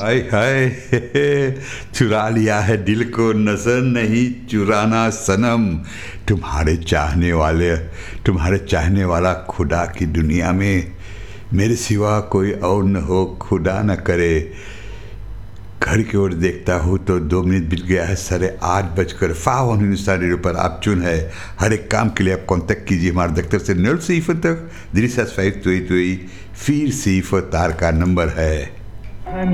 हाय हाय चुरा लिया है दिल को, नजर नहीं चुराना सनम। तुम्हारे चाहने वाला खुदा की दुनिया में मेरे सिवा कोई और न हो, खुदा न करे। घर की ओर देखता हूँ तो 2 मिनट बीत गया है, 8:30 फाव हिंदुस्तान रेडियो पर आप चुन है। हर एक काम के लिए आप कांटेक्ट कीजिए हमारे दफ्तर से 0 सिफर तक 365 फिर सिफर तार का नंबर है।